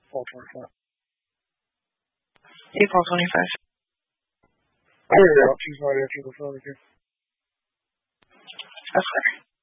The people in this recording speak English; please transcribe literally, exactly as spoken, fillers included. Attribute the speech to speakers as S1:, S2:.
S1: fall twenty-five.
S2: April twenty-five.
S1: I figured out she's not answering the phone again.
S2: Okay.